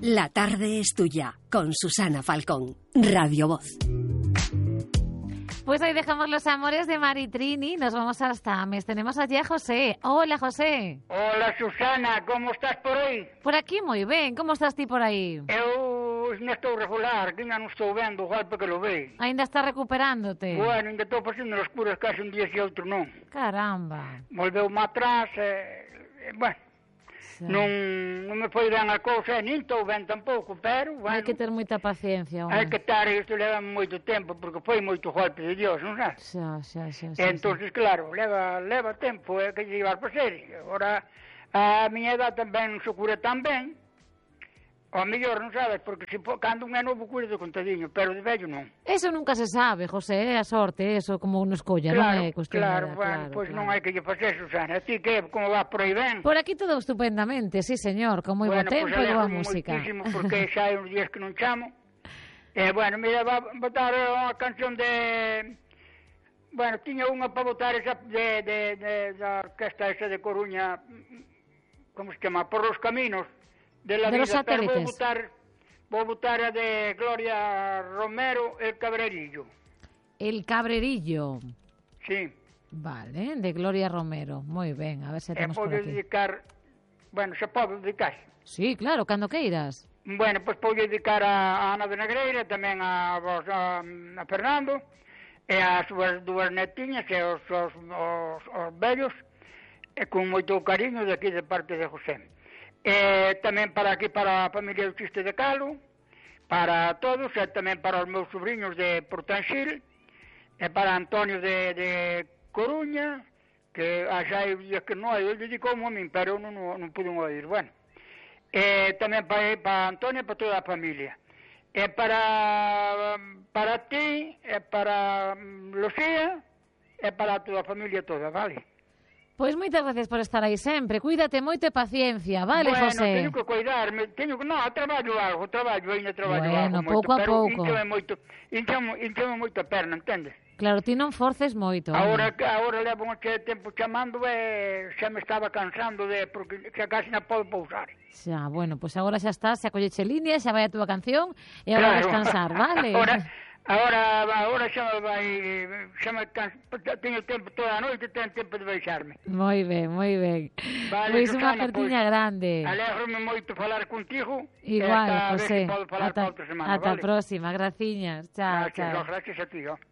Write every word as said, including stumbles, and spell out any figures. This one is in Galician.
La tarde es tuya, con Susana Falcón, Radio Voz. Pues ahí dejamos los amores de Maritrini, nos vamos hasta Ames. Tenemos allí a José. Hola, José. Hola, Susana, como estás por aí? Por aquí moi ben, como estás ti por aí? Eu non estou regular, que ainda non estou vendo o golpe que lo ve. Ainda estás recuperándote? Bueno, ainda estou facendo as curas case un día e outro non. Caramba. Volveu-me atrás, e, e, bueno, sí. non, non me foi ben a cousa, nin estou ben tampouco, pero, bueno... Hai que ter moita paciencia, hai que estar, isto leva moito tempo, porque foi moito golpe de Dios, non sabes? Xa, xa, xa, xa. Entón, claro, leva, leva tempo, é que llevar para ser. Agora, a miña edad tamén non se cura tan ben, ou mellor, non sabes, porque se, cando un é novo cura de contadiño, pero de vello non. Eso nunca se sabe, José, é a sorte, eso como uno escolla, claro, non é cuestión claro, de... bueno, claro, pois claro. non hai que lle facer, Susana. A ti que, como va por aí ben? Por aquí todo estupendamente, sí, señor, con moi bueno, bo tempo pues e boa música. Moitísimo, porque xa hai uns días que non chamo. E, eh, bueno, mira, va a botar unha canción de... Bueno, tiña unha para botar esa de, de, de, da orquesta esa de Coruña, como se chama, Por los Caminos, de la de vida, pero vou satélites. botar... Vou botar a de Gloria Romero, El Cabrerillo. El Cabrerillo. Sí. Vale, de Gloria Romero. Moi ben, a ver se temos e por pode aquí. dedicar... Bueno, se pode dedicar. Sí, claro, cando queiras. Bueno, pois pues, pode dedicar a Ana de Negreira, tamén a vos, a, a Fernando, e as súas dúas netiñas, e os, os, os, os vellos, e con moito cariño de aquí de parte de José. E tamén para aquí, para a familia do Chiste de Calo, para todos, e tamén para os meus sobrinhos de Portanxil, e para Antonio de, de Coruña, que xa hai días que non hai, ele dedicou-me a min, pero eu non, non, non pude oír, bueno. E tamén para, para Antonio e para toda a familia. E para, para ti, e para Lucía, e para toda a familia toda, vale? Pois moitas gracias por estar aí sempre. Cuídate moito e paciencia, vale, bueno, José? Bueno, teño que cuidarme, teño que... No, traballo algo, traballo, ainda traballo bueno, algo pouco moito, a pouco. pero inchame moito, inchame, inchame moito a perna, entendes? Claro, ti non forces moito. Agora, agora levo un che tempo chamando e xa me estaba cansando de... porque xa casi non podo pousar. Xa, bueno, pois pues agora xa estás, xa colleche línea, xa vai a túa canción e agora claro. Descansar, vale? Agora... Agora, agora xa me vai, xa me canso, teño tempo toda a noite, teño tempo de baixarme. Moi ben, moi ben. Vale, pois unha Susana, cartiña pois, alégrome Alégrome moito falar contigo. Igual, ata José. Podo falar ata, outra semana, ata vale? a próxima, graciñas. Chao, gracias, chao. Gracias a ti, ó.